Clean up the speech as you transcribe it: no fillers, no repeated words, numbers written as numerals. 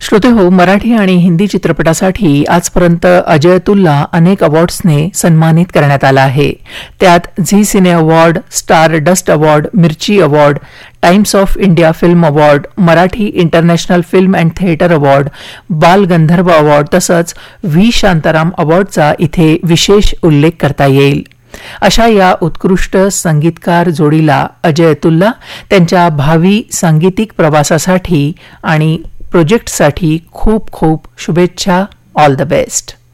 श्रोते हो, मराठी आणि हिंदी चित्रपटासाठी आजपर्यंत अजय अतुलला अनेक अवॉर्ड्सने सन्मानित करण्यात आलं आहे. त्यात झी सिने अवॉर्ड, स्टार डस्ट अवॉर्ड, मिर्ची award, times of India film award, Marathi international film and theatre award, बाल गंधर्व अवॉर्ड तसंच व्ही शांताराम अवॉर्डचा इथे विशेष उल्लेख करता येईल. अशा या उत्कृष्ट संगीतकार जोडीला अजय अतुलला त्यांच्या भावी सांगीतिक प्रवासासाठी आणि प्रोजेक्टसाठी खूप खूप शुभेच्छा. All the best.